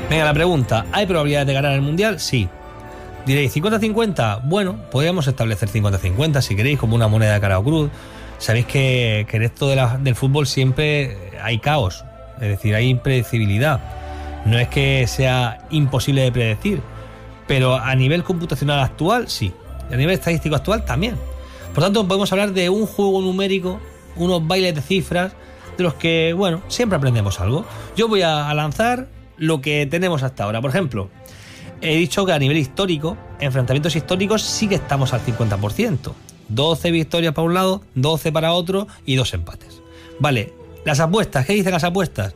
Venga, la pregunta, ¿hay probabilidades de ganar el Mundial? Sí. Diréis, ¿50-50? Bueno, podríamos establecer 50-50 si queréis, como una moneda de cara o cruz. Sabéis que en esto del fútbol siempre hay caos, es decir, hay impredecibilidad. No es que sea imposible de predecir, pero a nivel computacional actual, sí. Y a nivel estadístico actual, también. Por tanto, podemos hablar de un juego numérico, unos bailes de cifras, de los que, bueno, siempre aprendemos algo. Yo voy a lanzar lo que tenemos hasta ahora. Por ejemplo, he dicho que a nivel histórico, enfrentamientos históricos, sí que estamos al 50%. 12 victorias para un lado, 12 para otro y 2 empates. Vale, las apuestas, ¿qué dicen las apuestas?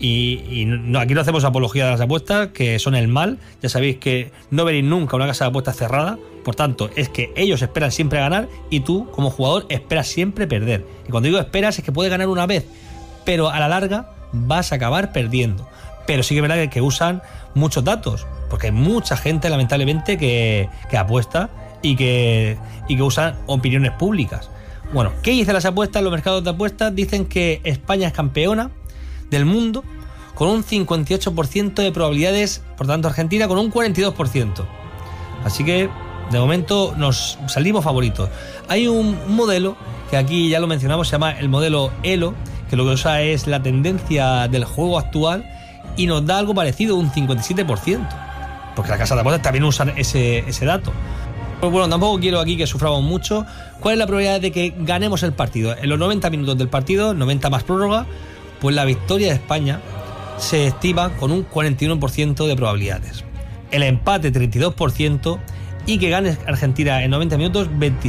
Y no, aquí no hacemos apología de las apuestas, que son el mal. Ya sabéis que no veréis nunca una casa de apuestas cerrada. Por tanto, es que ellos esperan siempre ganar y tú, como jugador, esperas siempre perder. Y cuando digo esperas, es que puedes ganar una vez, pero a la larga vas a acabar perdiendo. Pero sí que es verdad que usan muchos datos, porque hay mucha gente, lamentablemente, que apuesta y que usan opiniones públicas. Bueno, ¿qué dicen las apuestas? Los mercados de apuestas dicen que España es campeona del mundo con un 58% de probabilidades, por tanto Argentina con un 42%. Así que de momento nos salimos favoritos. Hay un modelo que aquí ya lo mencionamos, se llama el modelo ELO, que lo que usa es la tendencia del juego actual y nos da algo parecido, un 57%, porque las casas de apuestas también usan ese dato. Pues bueno, tampoco quiero aquí que suframos mucho. ¿Cuál es la probabilidad de que ganemos el partido? En los 90 minutos del partido, 90 más prórroga, pues la victoria de España se estima con un 41% de probabilidades. El empate 32% y que gane Argentina en 90 minutos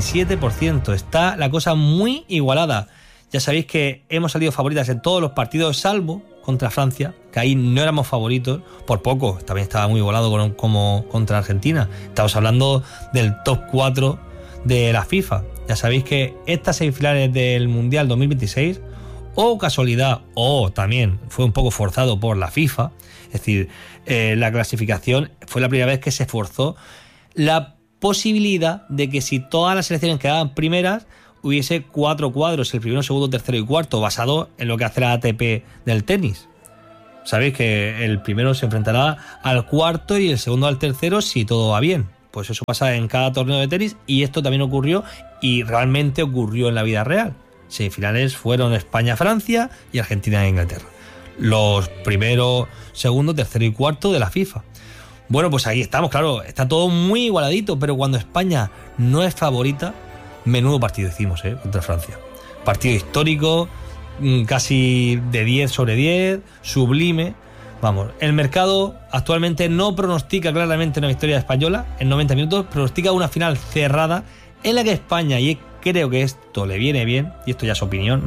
27%. Está la cosa muy igualada. Ya sabéis que hemos salido favoritas en todos los partidos, salvo contra Francia, que ahí no éramos favoritos, por poco, también estaba muy igualado como contra Argentina. Estamos hablando del top 4 de la FIFA. Ya sabéis que estas semifinales del Mundial 2026, o casualidad, o también fue un poco forzado por la FIFA, es decir, la clasificación fue la primera vez que se forzó la posibilidad de que si todas las selecciones quedaban primeras, hubiese 4 cuadros, el primero, segundo, tercero y cuarto, basado en lo que hace la ATP del tenis. Sabéis que el primero se enfrentará al cuarto y el segundo al tercero si todo va bien. Pues eso pasa en cada torneo de tenis y esto también ocurrió y realmente ocurrió en la vida real. Semifinales fueron España-Francia y Argentina-Inglaterra. Los primero, segundo, tercero y cuarto de la FIFA. Bueno, pues ahí estamos, claro, está todo muy igualadito, pero cuando España no es favorita, menudo partido hicimos, contra Francia. Partido histórico, casi de 10 sobre 10, sublime. Vamos, el mercado actualmente no pronostica claramente una victoria española en 90 minutos, pronostica una final cerrada en la que España, y creo que esto le viene bien, y esto ya es opinión,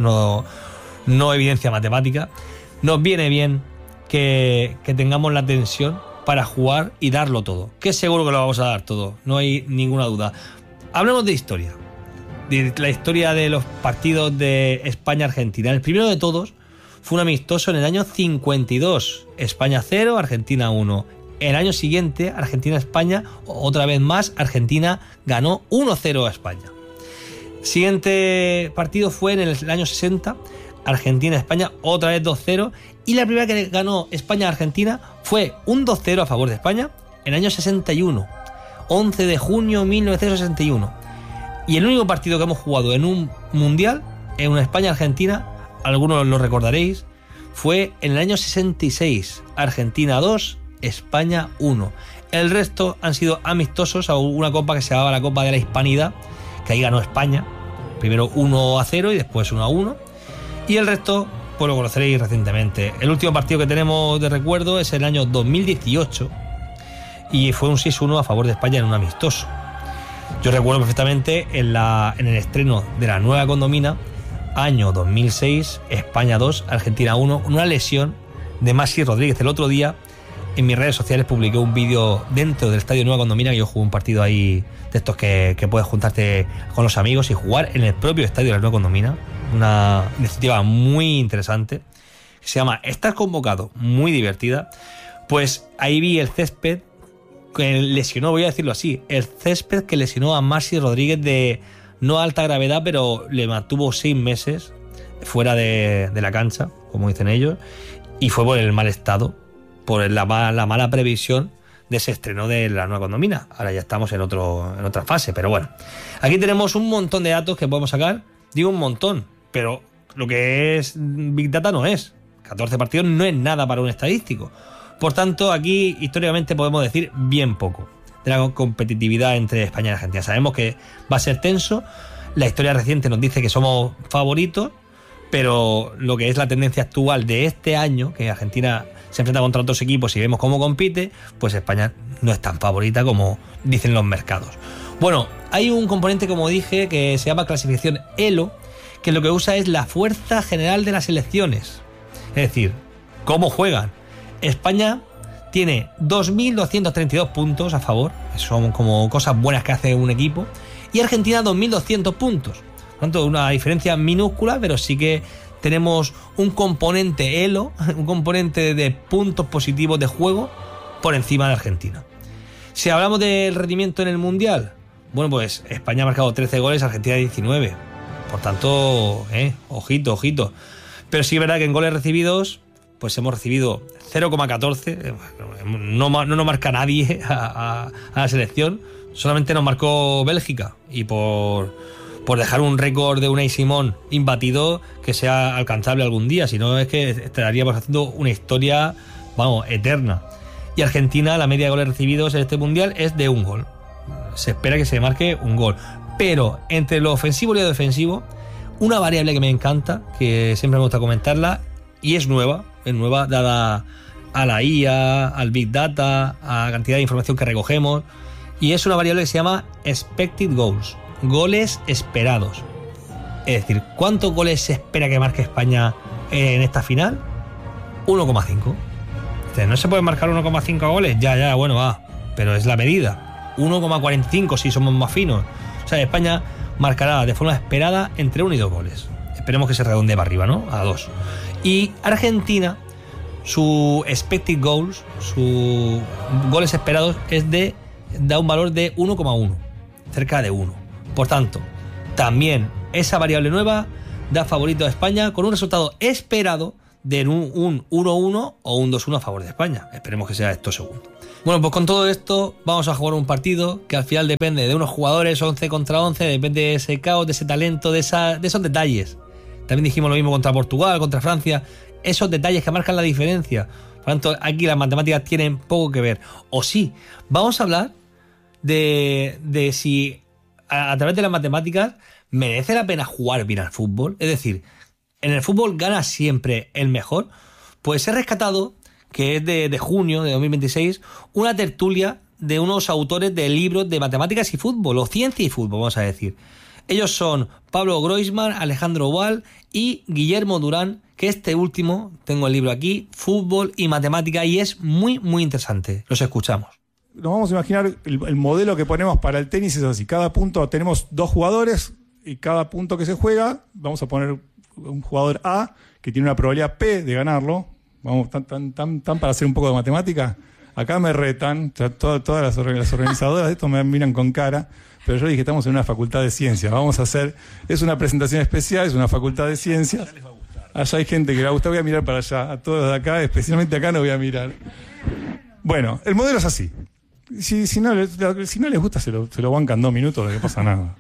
no evidencia matemática, nos viene bien que tengamos la tensión para jugar y darlo todo, que seguro que lo vamos a dar todo, no hay ninguna duda. Hablemos de historia, de la historia de los partidos de España-Argentina. El primero de todos fue un amistoso en el año 52, España 0, Argentina 1. El año siguiente, Argentina-España, otra vez más, Argentina ganó 1-0 a España. Siguiente partido fue en el año 60, Argentina-España, otra vez 2-0. Y la primera que ganó España-Argentina fue un 2-0 a favor de España en el año 61, 11 de junio de 1961. Y el único partido que hemos jugado en un mundial, en una España-Argentina, algunos lo recordaréis, fue en el año 66, Argentina 2, España 1. El resto han sido amistosos a una copa que se llamaba la Copa de la Hispanidad, que ahí ganó España, primero 1-0 y después 1-1. Y el resto, pues lo conoceréis recientemente. El último partido que tenemos de recuerdo es el año 2018 y fue un 6-1 a favor de España en un amistoso. Yo recuerdo perfectamente en el estreno de la nueva condomina, año 2006, España 2, Argentina 1, una lesión de Maxi Rodríguez. El otro día en mis redes sociales publiqué un vídeo dentro del estadio Nueva Condomina, que yo jugué un partido ahí de estos que puedes juntarte con los amigos y jugar en el propio estadio de la Nueva Condomina. Una iniciativa muy interesante que se llama ¿Estás convocado? Muy divertida. Pues ahí vi el césped que lesionó, voy a decirlo así, el césped que lesionó a Maxi Rodríguez de no alta gravedad, pero le mantuvo 6 meses fuera de la cancha, como dicen ellos, y fue por el mal estado por la mala previsión de ese estreno de la nueva condomina. Ahora ya estamos en otra fase, pero bueno. Aquí tenemos un montón de datos que podemos sacar. Digo un montón, pero lo que es Big Data no es. 14 partidos no es nada para un estadístico. Por tanto, aquí históricamente podemos decir bien poco de la competitividad entre España y Argentina. Sabemos que va a ser tenso. La historia reciente nos dice que somos favoritos, pero lo que es la tendencia actual de este año, que Argentina se enfrenta contra otros equipos y vemos cómo compite, pues España no es tan favorita como dicen los mercados. Bueno, hay un componente, como dije, que se llama clasificación ELO, que lo que usa es la fuerza general de las selecciones. Es decir, cómo juegan. España tiene 2.232 puntos a favor, son como cosas buenas que hace un equipo, y Argentina 2.200 puntos. Por tanto, una diferencia minúscula, pero sí que tenemos un componente ELO, un componente de puntos positivos de juego por encima de Argentina. Si hablamos del rendimiento en el Mundial, bueno, pues España ha marcado 13 goles, Argentina 19. Por tanto, ojito. Pero sí es verdad que en goles recibidos, pues hemos recibido 0,14. No nos marca nadie a la selección. Solamente nos marcó Bélgica. Y por dejar un récord de Unai Simón imbatido que sea alcanzable algún día. Si no, es que estaríamos haciendo una historia, eterna. Y Argentina, la media de goles recibidos en este Mundial es de un gol. Se espera que se marque un gol. Pero entre lo ofensivo y lo defensivo, una variable que me encanta, que siempre me gusta comentarla, y es nueva dada a la IA, al Big Data, a la cantidad de información que recogemos, y es una variable que se llama Expected Goals, goles esperados. Es decir, ¿cuántos goles se espera que marque España en esta final? 1,5. ¿No se puede marcar 1,5 goles? Ya, bueno, pero es la medida. 1,45 si somos más finos. O sea, España marcará de forma esperada entre 1 y 2 goles. Esperemos que se redondee para arriba, ¿no? A 2. Y Argentina, su expected goals, sus goles esperados, da un valor de 1,1, cerca de 1. Por tanto, también esa variable nueva da favorito a España con un resultado esperado de un 1-1 o un 2-1 a favor de España. Esperemos que sea esto segundo. Bueno, pues con todo esto vamos a jugar un partido que al final depende de unos jugadores 11 contra 11, depende de ese caos, de ese talento, de esos detalles. También dijimos lo mismo contra Portugal, contra Francia, esos detalles que marcan la diferencia. Por lo tanto, aquí las matemáticas tienen poco que ver. O sí, vamos a hablar de si a través de las matemáticas merece la pena jugar bien al fútbol. Es decir, en el fútbol gana siempre el mejor. Pues he rescatado, que es de junio de 2026, una tertulia de unos autores de libros de matemáticas y fútbol, o ciencia y fútbol, vamos a decir. Ellos son Pablo Groisman, Alejandro Wall y Guillermo Durán, que este último, tengo el libro aquí, Fútbol y Matemática, y es muy, muy interesante. Los escuchamos. Nos vamos a imaginar el modelo que ponemos para el tenis es así. Cada punto tenemos 2 jugadores y cada punto que se juega, vamos a poner un jugador A que tiene una probabilidad P de ganarlo. Vamos, tan para hacer un poco de matemática. Acá me retan, todas las organizadoras de esto me miran con cara, pero yo dije, estamos en una facultad de ciencia. Vamos a hacer, es una presentación especial, es una facultad de ciencias. Allá hay gente que le va a gustar, voy a mirar para allá. A todos de acá, especialmente acá, no voy a mirar. Bueno, el modelo es así. Si no les gusta, se lo bancan 2 minutos, no pasa nada.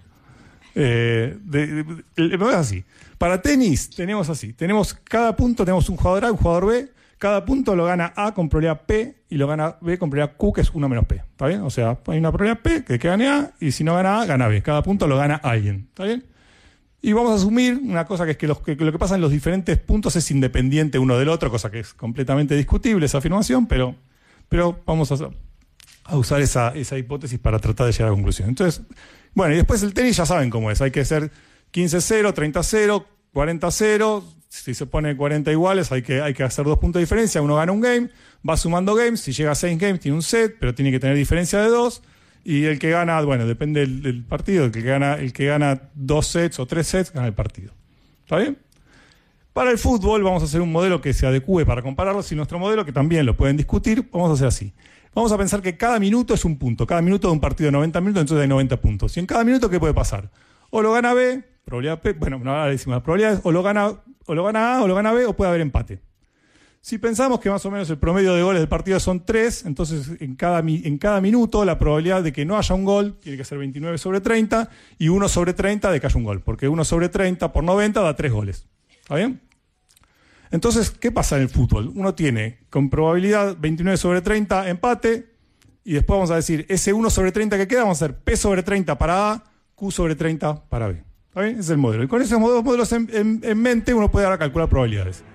El modelo es así. Para tenis tenemos así. Cada punto tenemos un jugador A, un jugador B. Cada punto lo gana A con probabilidad P y lo gana B con probabilidad Q, que es 1 menos P. ¿Está bien? O sea, hay una probabilidad P que gane A y si no gana A, gana B. Cada punto lo gana alguien. ¿Está bien? Y vamos a asumir una cosa, que es que lo que pasa en los diferentes puntos es independiente uno del otro, cosa que es completamente discutible esa afirmación, pero vamos a usar esa hipótesis para tratar de llegar a la conclusión. Entonces, bueno, y después el tenis ya saben cómo es. Hay que ser 15-0, 30-0, 40-0. Si se pone 40 iguales, hay que hacer 2 puntos de diferencia. Uno gana un game, va sumando games. Si llega a 6 games, tiene un set, pero tiene que tener diferencia de 2. Y el que gana, bueno, depende del partido. El que gana 2 sets o 3 sets, gana el partido. ¿Está bien? Para el fútbol vamos a hacer un modelo que se adecue para compararlo. Si nuestro modelo, que también lo pueden discutir, vamos a hacer así. Vamos a pensar que cada minuto es un punto. Cada minuto de un partido de 90 minutos, entonces hay 90 puntos. Y en cada minuto, ¿qué puede pasar? O lo gana B, probabilidad P, bueno, ahora decimos las probabilidades, o lo gana A, o lo gana B, o puede haber empate. Si pensamos que más o menos el promedio de goles del partido son 3, entonces en cada minuto la probabilidad de que no haya un gol tiene que ser 29 sobre 30 y 1 sobre 30 de que haya un gol, porque 1 sobre 30 por 90 da 3 goles. ¿Está bien? Entonces, ¿qué pasa en el fútbol? Uno tiene con probabilidad 29 sobre 30 empate y después vamos a decir, ese 1 sobre 30 que queda, vamos a hacer P sobre 30 para A, Q sobre 30 para B. ¿Está bien? Ese es el modelo. Y con esos dos modelos en mente uno puede ahora calcular probabilidades.